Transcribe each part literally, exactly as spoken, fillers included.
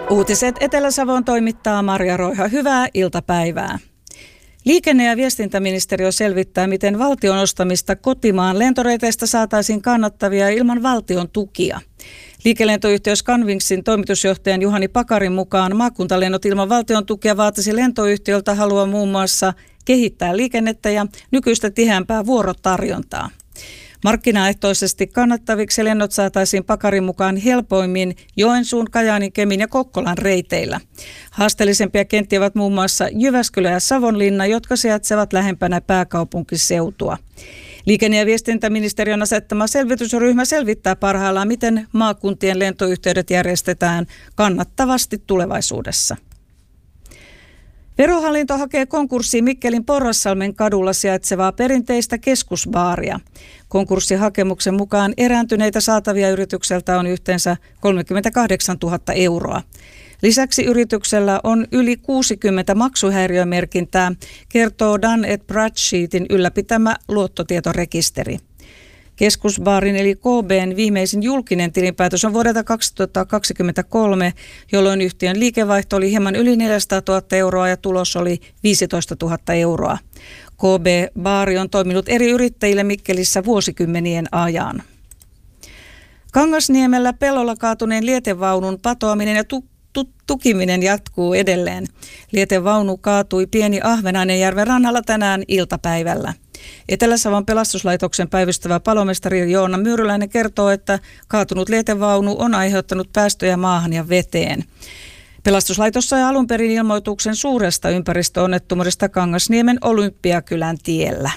Uutiset Etelä-Savon toimittaa Marja Roiha. Hyvää iltapäivää. Liikenne- ja viestintäministeriö selvittää, miten valtion ostamista kotimaan lentoreiteistä saataisiin kannattavia ilman valtion tukia. Liikelentoyhtiö Scanwingsin toimitusjohtajan Juhani Pakarin mukaan maakuntalennot ilman valtion tukea vaatisi lentoyhtiöltä halua muun muassa kehittää liikennettä ja nykyistä tiheämpää vuorotarjontaa. Markkinaehtoisesti kannattaviksi lennot saataisiin Pakarin mukaan helpoimmin Joensuun, Kajaanin, Kemin ja Kokkolan reiteillä. Haasteellisempia kenttiä ovat muun muassa Jyväskylä ja Savonlinna, jotka sijaitsevat lähempänä pääkaupunkiseutua. Liikenne- ja viestintäministeriön asettama selvitysryhmä selvittää parhaillaan, miten maakuntien lentoyhteydet järjestetään kannattavasti tulevaisuudessa. Verohallinto hakee konkurssiin Mikkelin Porrassalmen kadulla sijaitsevaa perinteistä keskusbaaria. Konkurssihakemuksen mukaan erääntyneitä saatavia yritykseltä on yhteensä kolmekymmentäkahdeksantuhatta euroa. Lisäksi yrityksellä on yli kuusikymmentä maksuhäiriömerkintää, kertoo Dun and Bradstreetin ylläpitämä luottotietorekisteri. Keskusbaarin eli K B:n viimeisin julkinen tilinpäätös on vuodelta kaksituhattakaksikymmentäkolme, jolloin yhtiön liikevaihto oli hieman yli neljäsataatuhatta euroa ja tulos oli viisitoistatuhatta euroa. K B-baari on toiminut eri yrittäjille Mikkelissä vuosikymmenien ajan. Kangasniemellä pellolla kaatuneen lietevaunun patoaminen ja tu- tu- tukiminen jatkuu edelleen. Lietevaunu kaatui Pieni Ahvenainenjärven rannalla tänään iltapäivällä. Etelä-Savon pelastuslaitoksen päivystävä palomestari Joona Myyryläinen kertoo, että kaatunut lietevaunu on aiheuttanut päästöjä maahan ja veteen. Pelastuslaitos sai alun perin ilmoituksen suuresta ympäristöonnettomuudesta Kangasniemen Olympiakylän tiellä.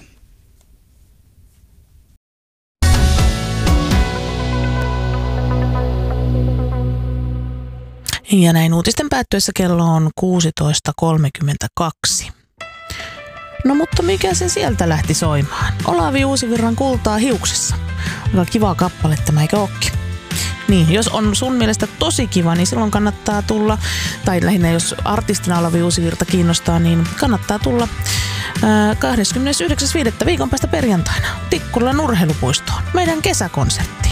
Ja näin uutisten päättyessä kello on kuusitoista kolmekymmentäkaksi. No mutta mikä se sieltä lähti soimaan? Olavi Uusivirran Kultaa hiuksissa. Aika kiva kappale tämä, eikö ookin? Niin, jos on sun mielestä tosi kiva, niin silloin kannattaa tulla, tai lähinnä jos artistina Olavi Uusivirta kiinnostaa, niin kannattaa tulla kahdeskymmenesyhdeksäs viidettä viikon päästä perjantaina Tikkurilan urheilupuistoon. Meidän kesäkonsertti.